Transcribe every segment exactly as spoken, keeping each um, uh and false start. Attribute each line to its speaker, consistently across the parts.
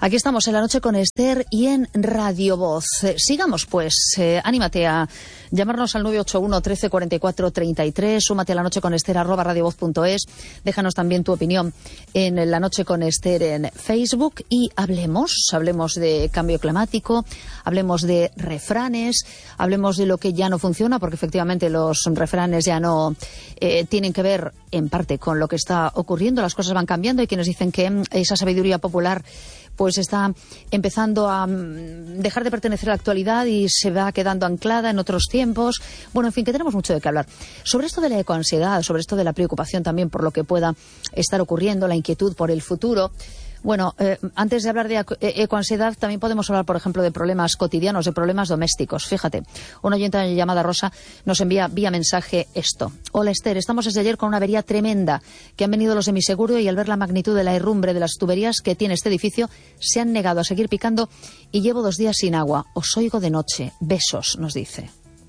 Speaker 1: Aquí estamos en La Noche con Esther y en Radio Voz. Eh, sigamos pues, eh, anímate a llamarnos al nueve ocho uno, trece, cuarenta y cuatro, treinta y tres, súmate a La Noche con Esther arroba radiovoz punto es, déjanos también tu opinión en La Noche con Esther en Facebook y hablemos, hablemos de cambio climático, hablemos de refranes, hablemos de lo que ya no funciona, porque efectivamente los refranes ya no eh, tienen que ver en parte con lo que está ocurriendo, las cosas van cambiando. Hay quienes dicen que esa sabiduría popular pues está empezando a dejar de pertenecer a la actualidad y se va quedando anclada en otros tiempos. Bueno, en fin, que tenemos mucho de qué hablar. Sobre esto de la ecoansiedad, sobre esto de la preocupación también por lo que pueda estar ocurriendo, la inquietud por el futuro. Bueno, eh, antes de hablar de ecoansiedad, también podemos hablar, por ejemplo, de problemas cotidianos, de problemas domésticos. Fíjate, una oyente llamada Rosa nos envía vía mensaje esto. Hola Esther, estamos desde ayer con una avería tremenda, que han venido los de mi seguro y al ver la magnitud de la herrumbre de las tuberías que tiene este edificio, se han negado a seguir picando y llevo dos días sin agua. Os oigo de noche. Besos, nos dice.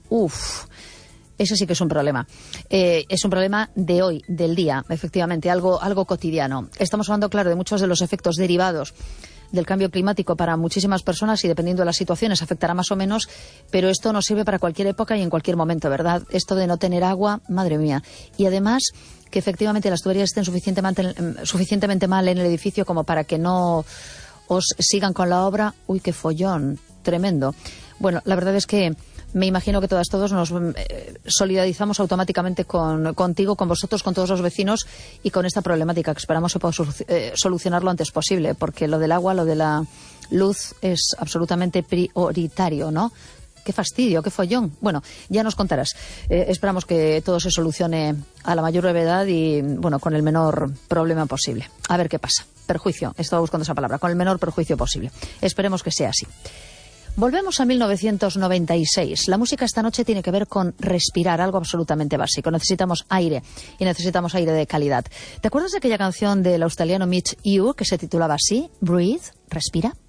Speaker 1: Uf. Ese sí que es un problema. Eh, es un problema de hoy, del día, efectivamente, algo, algo cotidiano. Estamos hablando, claro, de muchos de los efectos derivados del cambio climático para muchísimas personas y dependiendo de las situaciones afectará más o menos, pero esto nos sirve para cualquier época y en cualquier momento, ¿verdad? Esto de no tener agua, madre mía. Y además que efectivamente las tuberías estén suficientemente, suficientemente mal en el edificio como para que no os sigan con la obra. Uy, qué follón, tremendo. Bueno, la verdad es que me imagino que todas, todos nos eh, solidarizamos automáticamente con, contigo, con vosotros, con todos los vecinos y con esta problemática que esperamos se pueda eh, solucionar lo antes posible, porque lo del agua, lo de la luz es absolutamente prioritario, ¿no? Qué fastidio, qué follón. Bueno, ya nos contarás. Eh, esperamos que todo se solucione a la mayor brevedad y, bueno, con el menor problema posible. A ver qué pasa. Perjuicio, estaba buscando esa palabra, con el menor perjuicio posible. Esperemos que sea así. Volvemos a mil novecientos noventa y seis. La música esta noche tiene que ver con respirar, algo absolutamente básico. Necesitamos aire y necesitamos aire de calidad. ¿Te acuerdas de aquella canción del australiano Mitch Ure que se titulaba así? Breathe, respira.